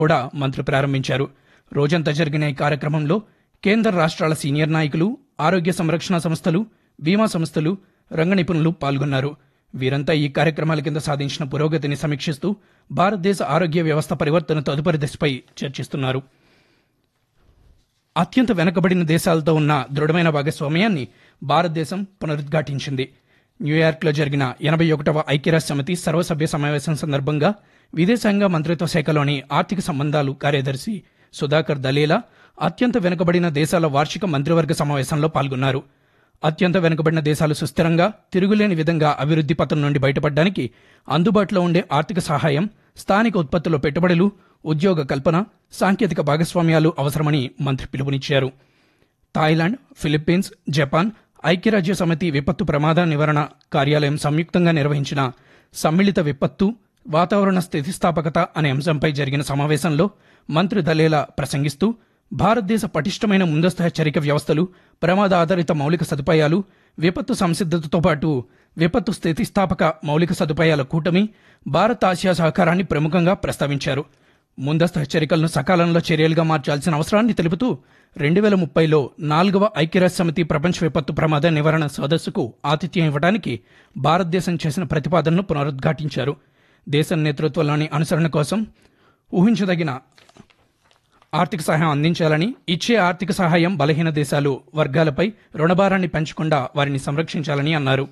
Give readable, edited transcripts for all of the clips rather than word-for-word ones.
కూడా మంత్రి ప్రారంభించారు. రోజంతా జరిగిన ఈ కార్యక్రమంలో కేంద్ర రాష్ట్రాల సీనియర్ నాయకులు, ఆరోగ్య సంరక్షణ సంస్థలు, బీమా సంస్థలు, రంగ నిపుణులు పాల్గొన్నారు. వీరంతా ఈ కార్యక్రమాల కింద సాధించిన పురోగతిని సమీక్షిస్తూ భారతదేశ ఆరోగ్య వ్యవస్థ పరివర్తన తదుపరి దశపై చర్చిస్తున్నారు. అత్యంత వెనుకబడిన దేశాలతో ఉన్న దృఢమైన భాగస్వామ్యాన్ని భారతదేశం పునరుద్ఘాటించింది. న్యూయార్క్లో జరిగిన 81వ ఐక్యరాజ్యసమితి సర్వసభ్య సమావేశం సందర్భంగా విదేశాంగ మంత్రిత్వ శాఖలోని ఆర్థిక సంబంధాలు కార్యదర్శి సుధాకర్ దలేలా అత్యంత వెనుకబడిన దేశాల వార్షిక మంత్రివర్గ సమావేశంలో పాల్గొన్నారు. అత్యంత వెనుకబడిన దేశాలు సుస్థిరంగా, తిరుగులేని విధంగా అభివృద్ధి పథం నుండి బయటపడడానికి అందుబాటులో ఉండే ఆర్థిక సహాయం, స్థానిక ఉత్పత్తుల్లో పెట్టుబడులు, ఉద్యోగ కల్పన, సాంకేతిక భాగస్వామ్యాలు అవసరమని మంత్రి పిలుపునిచ్చారు. థాయిలాండ్, ఫిలిప్పీన్స్, జపాన్, ఐక్యరాజ్య సమితి విపత్తు ప్రమాద నివారణ కార్యాలయం సంయుక్తంగా నిర్వహించిన సమ్మిళిత విపత్తు, వాతావరణ స్థితిస్థాపకత అనే అంశంపై జరిగిన సమావేశంలో మంత్రి దలేలా ప్రసంగిస్తూ భారతదేశ పటిష్టమైన ముందస్తు హెచ్చరిక వ్యవస్థలు, ప్రమాద ఆధారిత మౌలిక సదుపాయాలు, విపత్తు సంసిద్ధతతో పాటు విపత్తు స్థితిస్థాపక మౌలిక సదుపాయాల కూటమి, భారత్ ఆసియా సహకారాన్ని ప్రముఖంగా ప్రస్తావించారు. ముందస్తు హెచ్చరికలను సకాలంలో చర్యలుగా మార్చాల్సిన అవసరాన్ని తెలుపుతూ 2030లో 4వ ఐక్యరాజ్యసమితి ప్రపంచ విపత్తు ప్రమాద నివారణ సదస్సుకు ఆతిథ్యం ఇవ్వడానికి భారతదేశం చేసిన ప్రతిపాదనను పునరుద్ఘాటించారు. దేశం నేతృత్వంలోని అనుసరణ కోసం ఊహించదగిన ఆర్థిక సహాయం అందించాలని, ఇచ్చే ఆర్థిక సహాయం బలహీన దేశాలు, వర్గాలపై రుణభారాన్ని పెంచకుండా వారిని సంరక్షించాలని అన్నారు.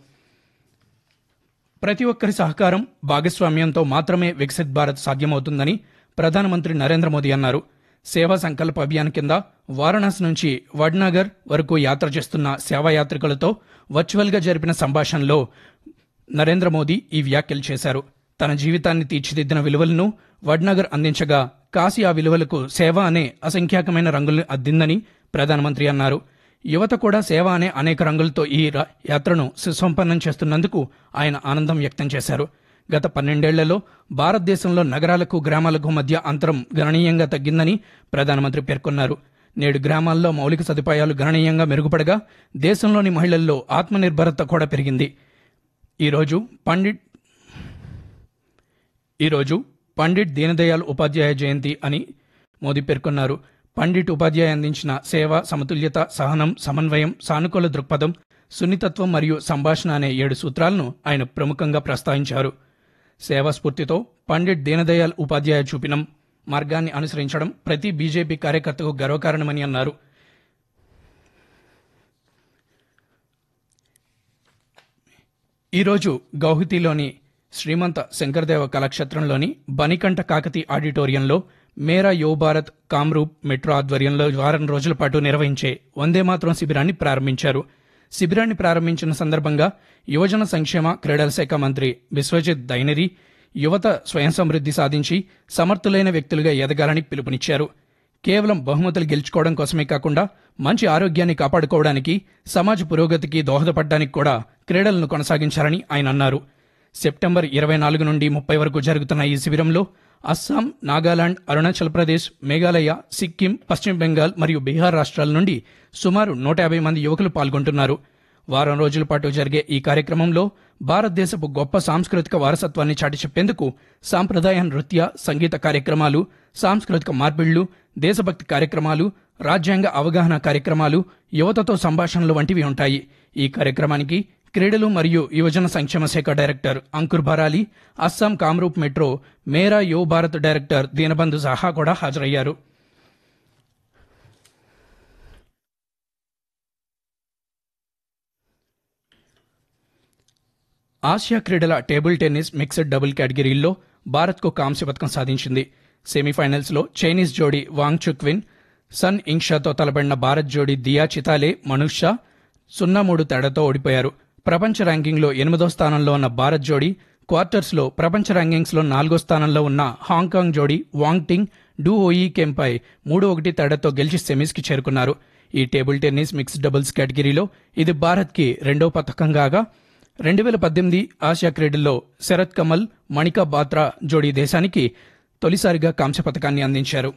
ప్రతి ఒక్కరి సహకారం, భాగస్వామ్యంతో మాత్రమే వికసిత్ భారత్ సాధ్యమవుతుందని ప్రధానమంత్రి నరేంద్ర మోదీ అన్నారు. సేవా సంకల్ప అభియాన్ కింద వారణాసి నుంచి వడ్నగర్ వరకు యాత్ర చేస్తున్న సేవాయాత్రికులతో వర్చువల్గా జరిపిన సంభాషణలో నరేంద్ర మోదీ ఈ వ్యాఖ్యలు చేశారు. తన జీవితాన్ని తీర్చిదిద్దిన విలువలను వడ్నగర్ అందించగా, కాశీ ఆ విలువలకు సేవ అనే అసంఖ్యాకమైన రంగుల్ని అద్దిందని ప్రధానమంత్రి అన్నారు. యువత కూడా సేవ అనే అనేక రంగులతో ఈ యాత్రను సుసంపన్నం చేస్తున్నందుకు ఆయన ఆనందం వ్యక్తం చేశారు. గత 12 ఏళ్లలో భారతదేశంలో నగరాలకు, గ్రామాలకు మధ్య అంతరం గణనీయంగా తగ్గిందని ప్రధానమంత్రి పేర్కొన్నారు. నేడు గ్రామాల్లో మౌలిక సదుపాయాలు గణనీయంగా మెరుగుపడగా దేశంలోని మహిళల్లో ఆత్మనిర్భరత కూడా పెరిగింది. ఈరోజు పండిట్ దీనదయాళ్ ఉపాధ్యాయ జయంతి అని మోదీ పేర్కొన్నారు. పండిట్ ఉపాధ్యాయ అందించిన సేవ, సమతుల్యత, సహనం, సమన్వయం, సానుకూల దృక్పథం, సున్నితత్వం మరియు సంభాషణ అనే 7 సూత్రాలను ఆయన ప్రముఖంగా ప్రస్తావించారు. సేవా స్ఫూర్తితో పండిట్ దీనదయాళ్ ఉపాధ్యాయ చూపిన మార్గాన్ని అనుసరించడం ప్రతి బీజేపీ కార్యకర్తకు గర్వకారణమని అన్నారు. ఈరోజు గౌహతిలోని శ్రీమంత శంకరదేవ కళాక్షేత్రంలోని బనికంఠ కాకతి ఆడిటోరియంలో మేరా యువ భారత్ కామ్రూప్ మెట్రో ఆధ్వర్యంలో వారం రోజుల పాటు నిర్వహించే వందే మాతరం శిబిరాన్ని ప్రారంభించారు. శిబిరాన్ని ప్రారంభించిన సందర్భంగా యువజన సంక్షేమ, క్రీడల శాఖ మంత్రి బిశ్వజిత్ దైనరి యువత స్వయం సమృద్ధి సాధించి సమర్థులైన వ్యక్తులుగా ఎదగాలని పిలుపునిచ్చారు. కేవలం బహుమతులు గెలుచుకోవడం కోసమే కాకుండా మంచి ఆరోగ్యాన్ని కాపాడుకోవడానికి, సమాజ పురోగతికి దోహదపడడానికి కూడా క్రీడలను కొనసాగించాలని ఆయన అన్నారు. సెప్టెంబర్ 24 నుండి 30 వరకు జరుగుతున్న ఈ శిబిరంలో అస్సాం, నాగాలాండ్, అరుణాచల్ ప్రదేశ్, మేఘాలయ, సిక్కిం, పశ్చిమ బెంగాల్ మరియు బీహార్ రాష్ట్రాల నుండి సుమారు 150 మంది యువకులు పాల్గొంటున్నారు. వారం రోజుల పాటు జరిగే ఈ కార్యక్రమంలో భారతదేశపు గొప్ప సాంస్కృతిక వారసత్వాన్ని చాటి చెప్పేందుకు సాంప్రదాయ నృత్య, సంగీత కార్యక్రమాలు, సాంస్కృతిక మార్పిళ్లు, దేశభక్తి కార్యక్రమాలు, రాజ్యాంగ అవగాహన కార్యక్రమాలు, యువతతో సంభాషణలు వంటివి ఉంటాయి. ఈ కార్యక్రమానికి క్రీడలు మరియు యువజన సంక్షేమ శాఖ డైరెక్టర్ అంకుర్ భరాలి, అస్సాం కామ్రూప్ మెట్రో మేరా యువ భారత్ డైరెక్టర్ దీనబంధు సాహా కూడా హాజరయ్యారు. ఆసియా క్రీడల టేబుల్ టెన్నిస్ మిక్స్డ్ డబుల్ కేటగిరీల్లో భారత్కు కాంస్య పథకం సాధించింది. సెమీఫైనల్స్లో చైనీస్ జోడీ వాంగ్ చుక్విన్, సన్ ఇంగ్షాతో తలపడిన భారత్ జోడీ దియా చితాలే, మనూష్ షా 0-3 తేడాతో ఓడిపోయారు. ప్రపంచ ర్యాంకింగ్లో 8వ స్థానంలో ఉన్న భారత్ జోడీ క్వార్టర్స్లో ప్రపంచ ర్యాంకింగ్స్లో 4వ స్థానంలో ఉన్న హాంకాంగ్ జోడీ వాంగ్ టింగ్ డు ఓయి కెంపై 3-1 తేడాతో గెలిచి సెమీస్కి చేరుకున్నారు. ఈ టేబుల్ టెన్నిస్ మిక్స్డ్ డబుల్స్ కేటగిరీలో ఇది భారత్కి 2వ పథకం కాగా 2018 ఆసియా క్రీడల్లో శరత్ కమల్, మణికా బాత్రా జోడీ దేశానికి తొలిసారిగా కాంస్య పథకాన్ని అందించారు.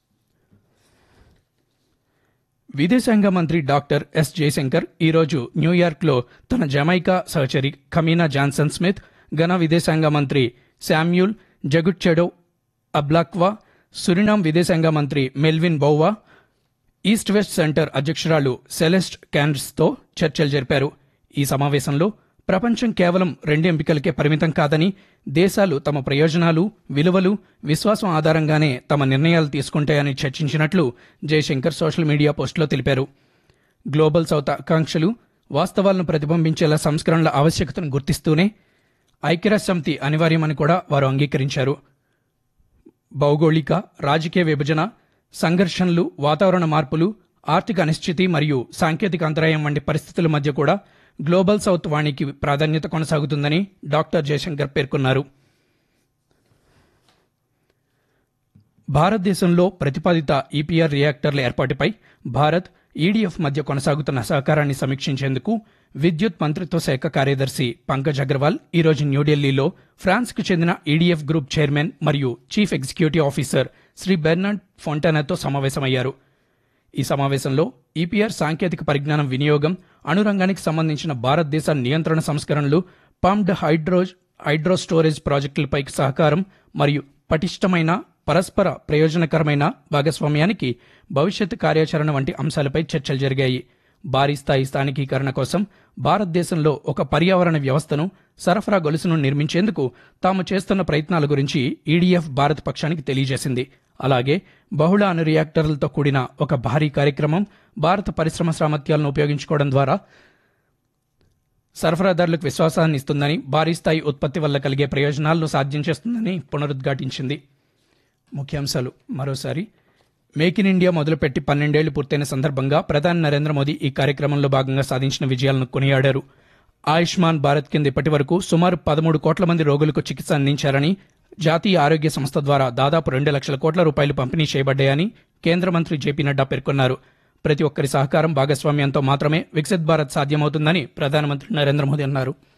విదేశాంగ మంత్రి డాక్టర్ ఎస్ జయశంకర్ ఈరోజు న్యూయార్క్లో తన జమైకా సహచరి కమీనా జాన్సన్ స్మిత్, ఘనా విదేశాంగ మంత్రి శామ్యూల్ జగుట్చెడో అబ్లాక్వా, సురినామ్ విదేశాంగ మంత్రి మెల్విన్ బౌవా, ఈస్ట్ వెస్ట్ సెంటర్ అధ్యక్షురాలు సెలెస్ట్ క్యాన్స్తో చర్చలు జరిపారు. ఈ సమావేశంలో ప్రపంచం కేవలం 2 ఎంపికలకే పరిమితం కాదని, దేశాలు తమ ప్రయోజనాలు, విలువలు, విశ్వాసం ఆధారంగానే తమ నిర్ణయాలు తీసుకుంటాయని చర్చించినట్లు జయశంకర్ సోషల్ మీడియా పోస్టులో తెలిపారు. గ్లోబల్ సౌత్ ఆకాంక్షలు, వాస్తవాలను ప్రతిబింబించేలా సంస్కరణల ఆవశ్యకతను గుర్తిస్తూనే ఐక్యరాజ్యసమితి అనివార్యమని కూడా వారు అంగీకరించారు. భౌగోళిక, రాజకీయ విభజన, సంఘర్షణలు, వాతావరణ మార్పులు, ఆర్థిక అనిశ్చితి మరియు సాంకేతిక అంతరాయం వంటి పరిస్థితుల మధ్య కూడా గ్లోబల్ సౌత్ వాణికి ప్రాధాన్యత కొనసాగుతుందని డాక్టర్ జయశంకర్ పేర్కొన్నారు. భారతదేశంలో ప్రతిపాదిత ఈపీఆర్ రియాక్టర్ల ఏర్పాటుపై భారత్, ఈడీఎఫ్ మధ్య కొనసాగుతున్న సహకారాన్ని సమీక్షించేందుకు విద్యుత్ మంత్రిత్వ శాఖ కార్యదర్శి పంకజ్ అగర్వాల్ ఈరోజు న్యూఢిల్లీలో ఫ్రాన్స్కు చెందిన ఈడీఎఫ్ గ్రూప్ చైర్మన్ మరియు chief executive officer Shri Bernard ఫొంటానాతో సమావేశమయ్యారు. ఈ సమావేశంలో ఈపీఆర్ సాంకేతిక పరిజ్ఞానం వినియోగం, అణురంగానికి సంబంధించిన భారతదేశ నియంత్రణ సంస్కరణలు, పంప్డ్ హైడ్రో స్టోరేజ్ ప్రాజెక్టులపై సహకారం మరియు పటిష్టమైన, పరస్పర ప్రయోజనకరమైన భాగస్వామ్యానికి భవిష్యత్ కార్యాచరణ వంటి అంశాలపై చర్చలు జరిగాయి. భారీ స్థాయి స్థానికీకరణ కోసం భారతదేశంలో ఒక పర్యావరణ వ్యవస్థను, సరఫరా గొలుసును నిర్మించేందుకు తాము చేస్తున్న ప్రయత్నాల గురించి ఈడీఎఫ్ భారత్ పక్షానికి తెలియజేసింది. అలాగే బహుళ అణు రియాక్టర్లతో కూడిన ఒక భారీ కార్యక్రమం భారత పరిశ్రమ సామర్థ్యాలను ఉపయోగించుకోవడం ద్వారా సరఫరాదారులకు విశ్వాసాన్ని ఇస్తుందని, భారీ స్థాయి ఉత్పత్తి వల్ల కలిగే ప్రయోజనాలను సాధ్యం చేస్తుందని పునరుద్ఘాటించింది. ముఖ్యాంశాలు మరోసారి. మేక్ ఇన్ ఇండియా మొదలుపెట్టి 12 ఏళ్లు పూర్తయిన సందర్భంగా ప్రధాని నరేంద్ర మోదీ ఈ కార్యక్రమంలో భాగంగా సాధించిన విజయాలను కొనియాడారు. ఆయుష్మాన్ భారత్ కింద ఇప్పటి వరకు సుమారు 13 కోట్ల మంది రోగులకు చికిత్స అందించారని, జాతీయ ఆరోగ్య సంస్థ ద్వారా దాదాపు 2 లక్షల కోట్ల రూపాయలు పంపిణీ చేయబడ్డాయని కేంద్ర మంత్రి జేపీ నడ్డా పేర్కొన్నారు. ప్రతి ఒక్కరి సహకారం, భాగస్వామ్యంతో మాత్రమే వికసిత్ భారత్ సాధ్యమవుతుందని ప్రధానమంత్రి నరేంద్ర మోదీ అన్నారు.